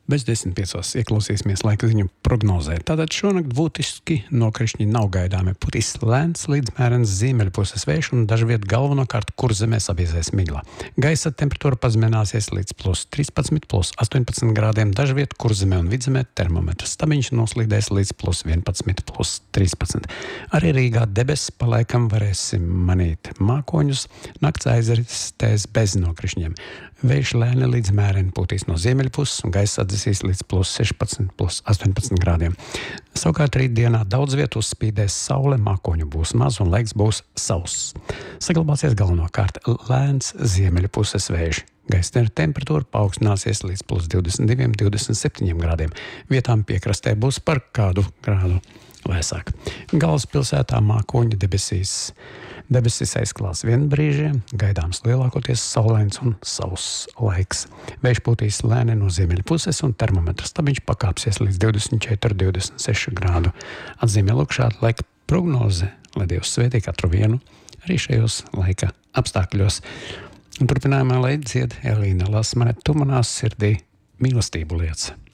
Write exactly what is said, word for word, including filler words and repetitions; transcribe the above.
Bez desmit piecos ieklausīsimies laika ziņu prognozē. Tātad šonakt būtiski nokrišņi nav gaidāmi. Putīs lēns līdz mērens ziemeļpuses vējš un dažviet galvenokārt kurzemē sabiezēs migla. Gaisa temperatūra pazemināsies līdz plus trīspadsmit, plus astoņpadsmit grādiem, dažviet kurzemē un vidzemē termometrs stabiņš noslīdēs līdz plus vienpadsmit, plus trīspadsmit. Arī Rīgā debesis palaikam varēsim manīt mākoņus, nakts aizristēs bez nokrišņiem. Vējš lēni līdz mēreni pūtīs no ziemeļpuses un gaisa atdzesīs līdz plus sešpadsmit, plus astoņpadsmit grādiem. Savukārt rītdienā daudz vietu uzspīdēs saule, mākoņu būs maz un laiks būs sauss. Saglabāsies galvenokārt lēns ziemeļpuses vējš. Gaisa temperatūra paaugstināsies līdz plus divdesmit diviem, divdesmit septiņiem grādiem. Vietām piekrastē būs par kādu grādu vēsāk. Galvaspilsētā mākoņi debesīs. Debesis aizklās vienbrīžiem, gaidāms lielākoties saulains un sauss laiks. Vējš pūtīs lēni no ziemeļpuses un termometrs stabiņš pakāpsies līdz divdesmit četri, divdesmit seši grādu. Atzīmē lūk šāda laika prognoze, lai Dievs svētī katru vienu arī šajos laika apstākļos. Un turpinājumā, lai dzied Elīna Lasmane, tu manā sirdī mīlestību liec.